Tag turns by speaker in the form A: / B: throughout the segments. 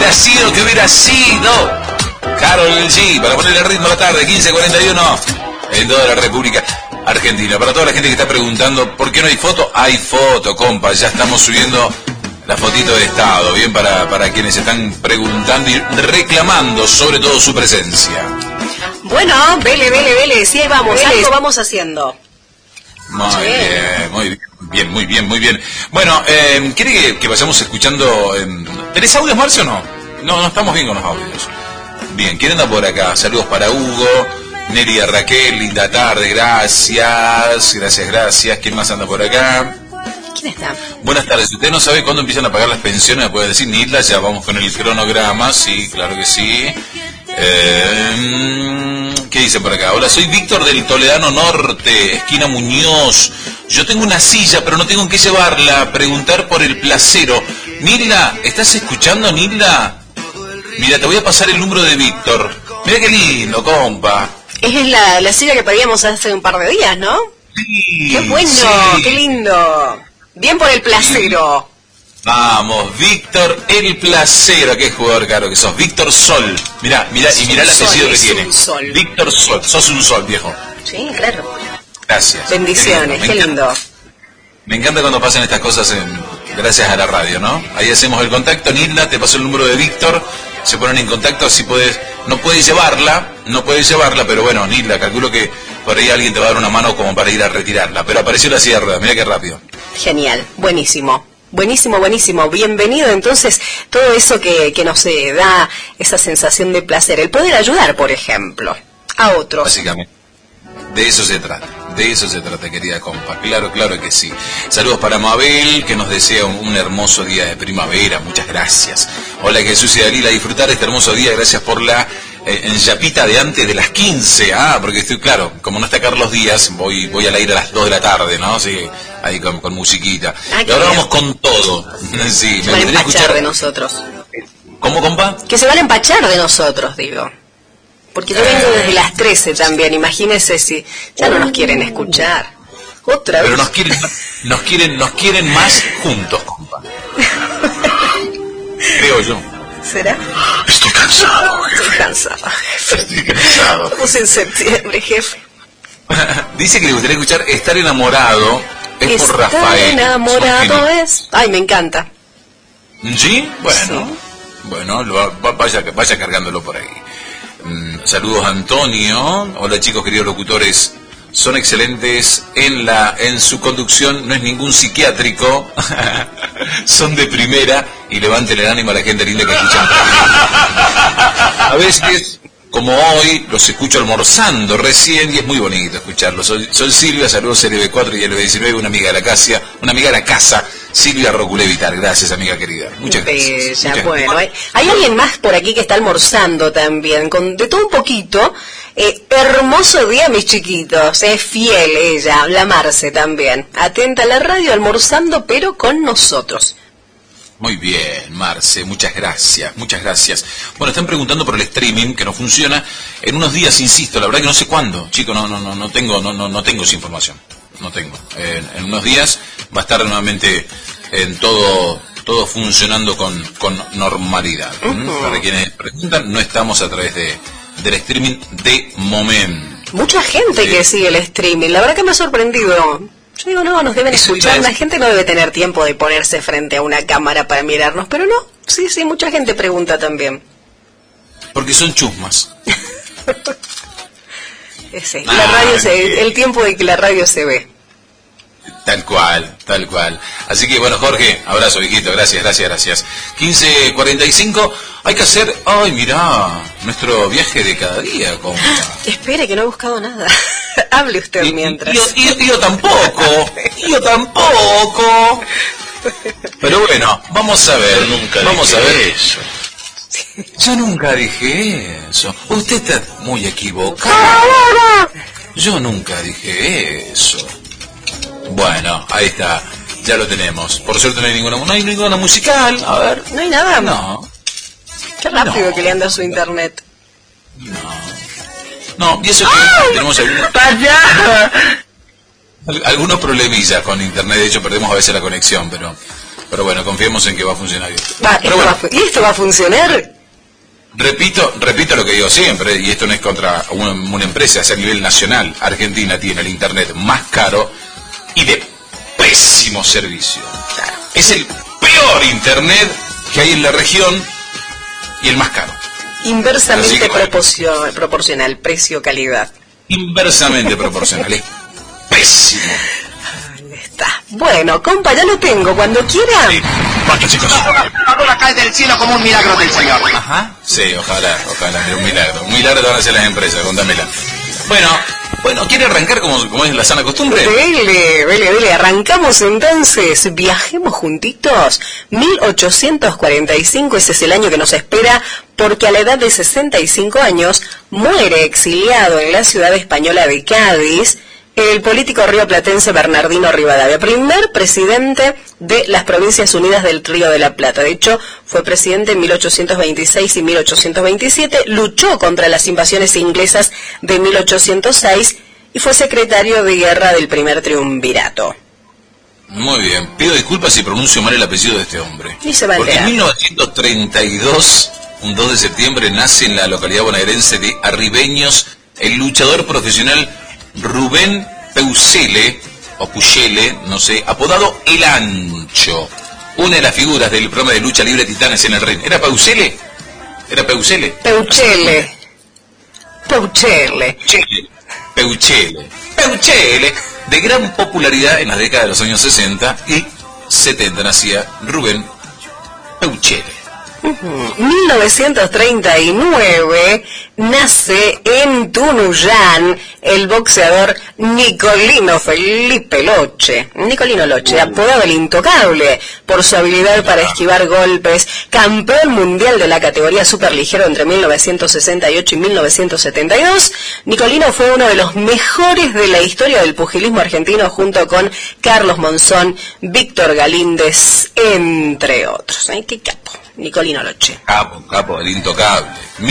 A: hubiera sido, que hubiera sido. Karol G, para ponerle el ritmo a la tarde, 15:41, en toda la República Argentina. Para toda la gente que está preguntando, ¿por qué no hay foto? Hay foto, compa, ya estamos subiendo la fotito de estado, bien, para quienes están preguntando y reclamando sobre todo su presencia.
B: Bueno, vele, sí, ahí vamos, algo vamos haciendo.
A: Muy bien. Bueno, ¿quiere que vayamos escuchando? ¿Tenés audios, Marcio, o no? No estamos bien con los audios. Bien, ¿quién anda por acá? Saludos para Hugo, Neria, Raquel, linda tarde, gracias. ¿Quién más anda por acá?
B: ¿Quién está?
A: Buenas tardes. ¿Usted no sabe cuándo empiezan a pagar las pensiones? ¿Me puede decir, Nilda? Ya vamos con el cronograma. Sí, claro que sí. ¿Qué dicen por acá? Hola, soy Víctor del Toledano Norte, esquina Muñoz. Yo tengo una silla, pero no tengo en qué llevarla. Preguntar por el placero. Nilda, ¿estás escuchando, Nilda? Mira, te voy a pasar el número de Víctor. Mira qué lindo, compa.
B: Es la silla que pedíamos hace un par de días, ¿no?
A: Sí,
B: ¡qué bueno!
A: Sí.
B: ¡Qué lindo! Bien por el placero.
A: Vamos, Víctor el Placero. Qué jugador caro que sos. Víctor Sol. Mirá el apellido que tiene.
B: Sol.
A: Víctor Sol. Sos un sol, viejo.
B: Sí, claro.
A: Gracias.
B: Bendiciones, qué lindo.
A: Me encanta cuando pasan estas cosas gracias a la radio, ¿no? Ahí hacemos el contacto. Nilda, te pasó el número de Víctor. Se ponen en contacto, así no puedes llevarla, pero bueno, Nilda, calculo que por ahí alguien te va a dar una mano como para ir a retirarla. Pero apareció la silla de ruedas, mirá qué rápido.
B: Genial, buenísimo. Bienvenido entonces todo eso que nos da esa sensación de placer. El poder ayudar, por ejemplo, a otros.
A: Básicamente, de eso se trata, querida compa. Claro que sí. Saludos para Mabel, que nos desea un hermoso día de primavera. Muchas gracias. Hola, Jesús y Dalila, disfrutar este hermoso día. Gracias por la enchapita de antes de las 15. Porque estoy, claro, como no está Carlos Díaz, voy al aire a las 2 de la tarde, ¿no? Sí, ahí con musiquita. Y ahora vamos con todo. Sí,
B: se van a empachar de nosotros.
A: ¿Cómo, compa?
B: Que se van a empachar de nosotros, digo. Porque yo vengo desde las 13 también, imagínense si ya no nos quieren escuchar. Otra vez.
A: Pero nos quieren más juntos, compa. Creo yo.
B: ¿Será?
A: Estoy cansado, jefe.
B: Estoy cansado. Estamos en septiembre, jefe.
A: Dice que le gustaría escuchar Estar enamorado. Es por Rafael.
B: Estar enamorado es... Ay, me encanta.
A: ¿Sí? Bueno.
B: Sí.
A: Bueno, vaya cargándolo por ahí. Saludos, Antonio. Hola, chicos, queridos locutores. Son excelentes en su conducción. No es ningún psiquiátrico. Son de primera y levanten el ánimo a la gente linda que escuchan. A veces, como hoy, los escucho almorzando recién y es muy bonito escucharlos. Soy Silvia, saludos LB4 y LB19, una amiga de la casa, Silvia Roculevitar. Gracias, amiga querida. Muchas gracias.
B: Bueno, hay alguien más por aquí que está almorzando también, con de todo un poquito. Hermoso día, mis chiquitos. Es fiel ella, la Marce también. Atenta a la radio, almorzando, pero con nosotros.
A: Muy bien, Marce, muchas gracias. Bueno, están preguntando por el streaming, que no funciona. En unos días, insisto, la verdad que no sé cuándo, chico, no tengo esa información. No tengo. En unos días va a estar nuevamente en todo funcionando con normalidad. Para quienes preguntan, no estamos a través del streaming de momento.
B: Mucha gente que sigue el streaming, la verdad que me ha sorprendido. Yo digo, no, nos deben escuchar, la gente no debe tener tiempo de ponerse frente a una cámara para mirarnos, pero no, sí, mucha gente pregunta también.
A: Porque son chusmas.
B: La radio el tiempo de que la radio se ve.
A: Tal cual. Así que bueno, Jorge, abrazo, viejito, gracias. 15:45, hay que hacer, ay, mirá, nuestro viaje de cada día, compa.
B: Espere, que no he buscado nada. Hable usted mientras.
A: Yo tampoco. Pero bueno, vamos a ver. Vamos a ver eso. Yo nunca dije eso. Usted está muy equivocado. Yo nunca dije eso. Bueno, ahí está. Ya lo tenemos. Por suerte no hay ninguna musical. A ver.
B: ¿No hay nada?
A: No.
B: Qué rápido que le anda su internet.
A: No, y eso que tenemos algunos problemillas con internet. De hecho, perdemos a veces la conexión, pero Pero bueno, confiemos en que va a funcionar bien.
B: ¿Y esto va a funcionar?
A: Repito lo que digo siempre, y esto no es contra una empresa, es a nivel nacional. Argentina tiene el internet más caro y de pésimo servicio.
B: Claro.
A: Es el peor internet que hay en la región y el más caro.
B: Inversamente proporcional, precio-calidad.
A: Inversamente proporcional, es pésimo.
B: Ahí está. Bueno, compa, ya lo tengo, cuando quiera.
A: Sí. Basta, chicos.
C: La bola cae del cielo como un milagro del Señor.
A: Ajá. Sí, ojalá, es un milagro. Un milagro van a hacer las empresas, contámela. Bueno, ¿quiere arrancar como es la sana costumbre?
B: Dele, arrancamos entonces, viajemos juntitos. 1845, ese es el año que nos espera, porque a la edad de 65 años muere exiliado en la ciudad española de Cádiz el político rioplatense Bernardino Rivadavia, primer presidente de las Provincias Unidas del Río de la Plata. De hecho, fue presidente en 1826 y 1827, luchó contra las invasiones inglesas de 1806 y fue secretario de guerra del primer triunvirato.
A: Muy bien, pido disculpas si pronuncio mal el apellido de este hombre.
B: Y se va a
A: Porque en
B: enterar.
A: 1932, un 2 de septiembre, nace en la localidad bonaerense de Arribeños el luchador profesional Rubén Peusele, o Puyele, no sé, apodado El Ancho, una de las figuras del programa de lucha libre Titanes en el Ring. ¿Era Peusele? ¿Era Peusele? Peuchele, de gran popularidad en las décadas de los años 60 y 70, nacía Rubén Peuchele.
B: 1939 nace en Tunuyán el boxeador Nicolino Felipe Loche. Nicolino Loche, apodado el Intocable por su habilidad para esquivar golpes, campeón mundial de la categoría superligero entre 1968 y 1972. Nicolino fue uno de los mejores de la historia del pugilismo argentino junto con Carlos Monzón, Víctor Galíndez, entre otros. ¡Ay, qué capo! Nicolino Loche.
A: Capo, el Intocable.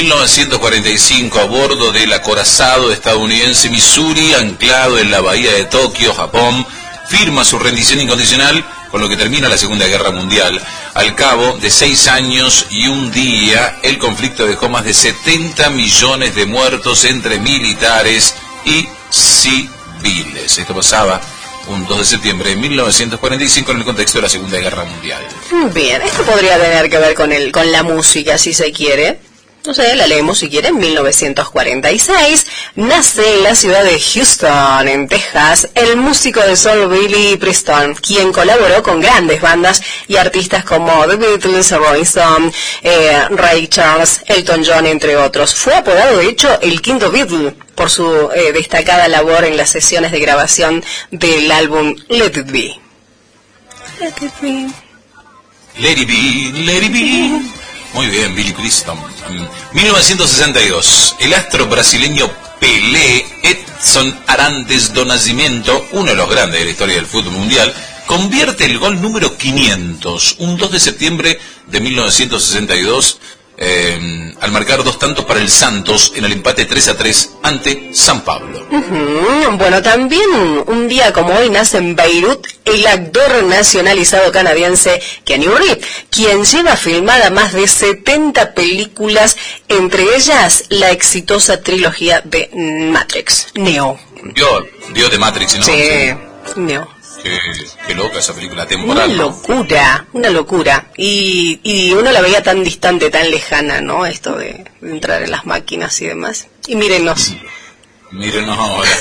A: 1945, a bordo del acorazado estadounidense Missouri, anclado en la bahía de Tokio, Japón, firma su rendición incondicional, con lo que termina la Segunda Guerra Mundial. Al cabo de 6 años y un día, el conflicto dejó más de 70 millones de muertos entre militares y civiles. Esto pasaba un 2 de septiembre de 1945 en el contexto de la Segunda Guerra Mundial.
B: Bien, esto podría tener que ver con la música, si se quiere. No sé, la leemos si quieren. 1946 nace en la ciudad de Houston, en Texas, el músico de soul Billy Preston, quien colaboró con grandes bandas y artistas como The Beatles, Rolling Stone, Ray Charles, Elton John, entre otros. Fue apodado, de hecho, el quinto Beatle por su destacada labor en las sesiones de grabación del álbum Let It Be. Let It Be.
A: Let It Be, Let It Be. Muy bien, Billy Preston. 1962, el astro brasileño Pelé, Edson Arantes do Nascimento, uno de los grandes de la historia del fútbol mundial, convierte el gol número 500, un 2 de septiembre de 1962, al marcar 2 tantos para el Santos en el empate 3-3 ante San Pablo.
B: Bueno, también un día como hoy nace en Beirut el actor nacionalizado canadiense Keanu Reeves, quien lleva filmada más de 70 películas, entre ellas la exitosa trilogía de Matrix, Neo.
A: Vio de Matrix, ¿no?
B: Sí, Neo.
A: Qué loca esa película temporal.
B: Una locura. Y uno la veía tan distante, tan lejana, ¿no? Esto de entrar en las máquinas y demás. Y mírenos.
A: Mírenos ahora.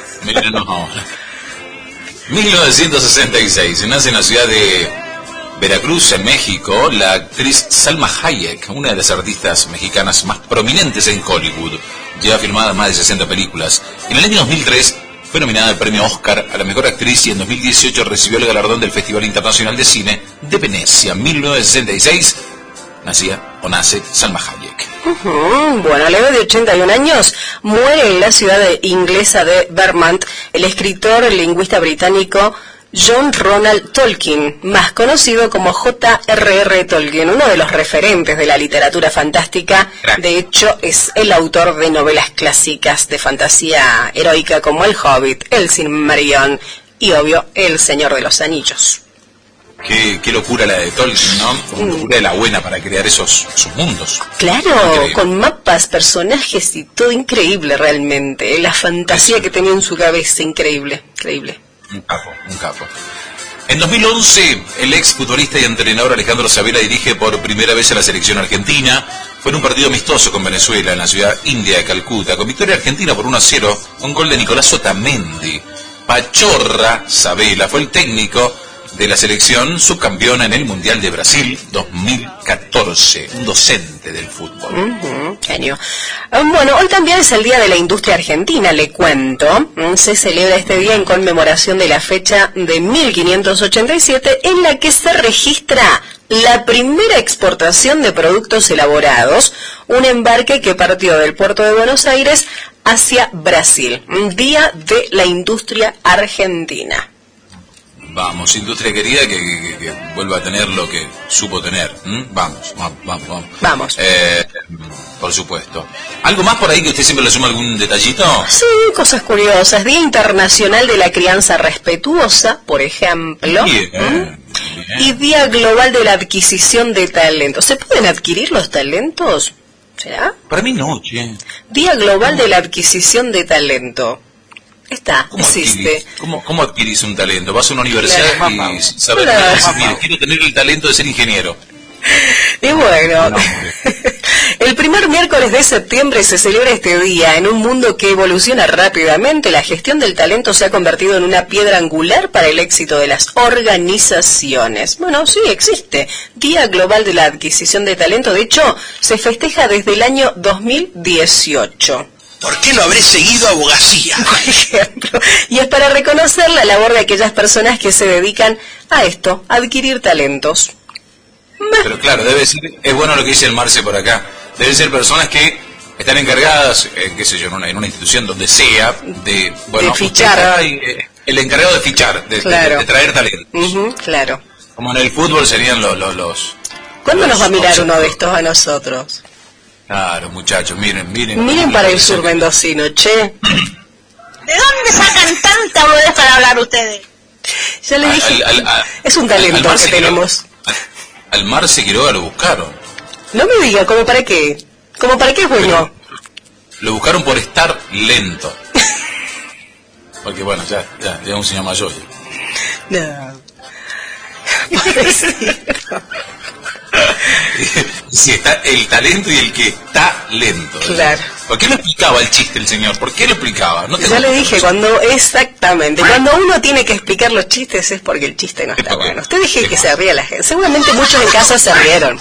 A: 1966, nace en la ciudad de Veracruz, en México, la actriz Salma Hayek, una de las artistas mexicanas más prominentes en Hollywood. Lleva filmadas más de 60 películas. En el año 2003 fue nominada al premio Oscar a la mejor actriz y en 2018 recibió el galardón del Festival Internacional de Cine de Venecia. En 1966 nace Salma Hayek.
B: Bueno, a la edad de 81 años muere en la ciudad inglesa de Vermont el escritor y lingüista británico John Ronald Tolkien, más conocido como J.R.R. Tolkien, uno de los referentes de la literatura fantástica. De hecho, es el autor de novelas clásicas de fantasía heroica como El Hobbit, El Silmarillion y, obvio, El Señor de los Anillos.
A: Qué locura la de Tolkien, ¿no? Una locura de la buena para crear esos mundos.
B: Claro, increíble. Con mapas, personajes y todo increíble realmente. La fantasía que tenía en su cabeza, increíble.
A: Un capo. En 2011, el ex futbolista y entrenador Alejandro Sabela dirige por primera vez a la selección argentina. Fue en un partido amistoso con Venezuela en la ciudad india de Calcuta, con victoria argentina por 1-0, un gol de Nicolás Otamendi. Pachorra Sabela fue el técnico de la selección subcampeona en el Mundial de Brasil 2014, un docente del fútbol.
B: Genio. Bueno, hoy también es el Día de la Industria Argentina, le cuento. Se celebra este día en conmemoración de la fecha de 1587 en la que se registra la primera exportación de productos elaborados, un embarque que partió del puerto de Buenos Aires hacia Brasil. Día de la Industria Argentina.
A: Vamos, industria querida, que vuelva a tener lo que supo tener. Vamos. Por supuesto. ¿Algo más por ahí que usted siempre le suma algún detallito?
B: Sí, cosas curiosas. Día Internacional de la Crianza Respetuosa, por ejemplo.
A: Bien.
B: Y Día Global de la Adquisición de Talentos. ¿Se pueden adquirir los talentos? ¿Será?
A: Para mí no, che.
B: Día Global de la Adquisición de Talento. Existe.
A: ¿Cómo adquirís un talento? Vas a una universidad y sabes, mira, quiero tener el talento de ser ingeniero.
B: Y bueno, el primer miércoles de septiembre se celebra este día. En un mundo que evoluciona rápidamente, la gestión del talento se ha convertido en una piedra angular para el éxito de las organizaciones. Bueno, sí, existe. Día Global de la Adquisición de Talento. De hecho, se festeja desde el año 2018.
D: ¿Por qué no habré seguido abogacía?
B: Por ejemplo. Y es para reconocer la labor de aquellas personas que se dedican a esto, a adquirir talentos.
A: Pero claro, debe ser, es bueno lo que dice el Marce por acá. Deben ser personas que están encargadas, qué sé yo, en una institución donde sea, de
B: fichar.
A: El encargado de fichar, de traer talentos.
B: Claro.
A: Como en el fútbol serían los
B: ¿Cuándo nos va a mirar uno de estos a nosotros?
A: Claro, muchachos, miren.
B: Miren para el sur mendocino, che.
E: ¿De dónde sacan tanta boludez para hablar ustedes?
B: Ya le dije, es un talento que tenemos.
A: Al Marce Quiroga lo buscaron.
B: No me diga, ¿cómo para qué? ¿Cómo para qué es bueno?
A: Lo buscaron por estar lento. Porque bueno, ya es un señor mayor.
B: No.
A: Si está el talento y el que está lento.
B: Claro.
A: ¿Por qué no explicaba el chiste el señor? ¿Por qué lo explicaba?
B: Ya le dije, cuando uno tiene que explicar los chistes es porque el chiste no está bueno. Usted dije que se ría la gente. Seguramente muchos en casa se rieron.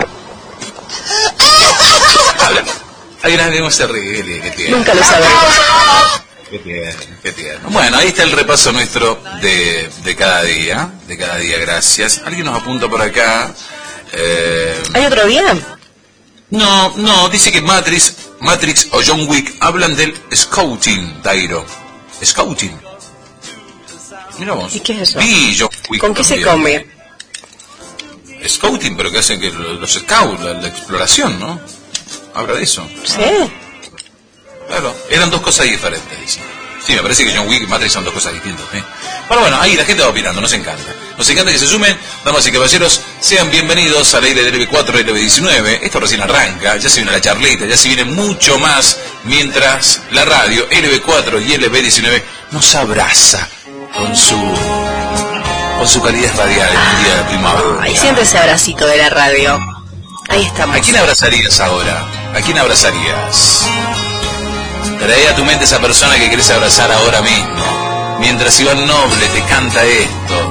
A: Alguien se ríe.
B: Nunca lo sabremos.
A: Qué tierno. Bueno, ahí está el repaso nuestro de cada día. Gracias. Alguien nos apunta por acá.
B: ¿Hay otro día?
A: No, dice que Matrix o John Wick hablan del scouting, Dairo. Scouting. Mira vos.
B: ¿Y qué es eso?
A: Vi John Wick.
B: ¿Con qué
A: también.
B: se come?
A: Scouting, pero que hacen que los scouts, la exploración, ¿no? Habla de eso.
B: Sí.
A: Claro, eran dos cosas diferentes, dice. Sí, me parece que John Wick y Matrix son dos cosas distintas. Pero bueno, ahí la gente va opinando, nos encanta. Nos encanta que se sumen, damas y caballeros, sean bienvenidos al aire del LB4 y LB19. Esto recién arranca, ya se viene la charleta, ya se viene mucho más, mientras la radio LB4 y LB19 nos abraza con su calidez radial en un día de primavera.
B: Ahí siente ese abracito de la radio. Ahí estamos.
A: ¿A quién abrazarías ahora? ¿A quién abrazarías? Trae a tu mente esa persona que querés abrazar ahora mismo. Mientras Iván Noble te canta esto.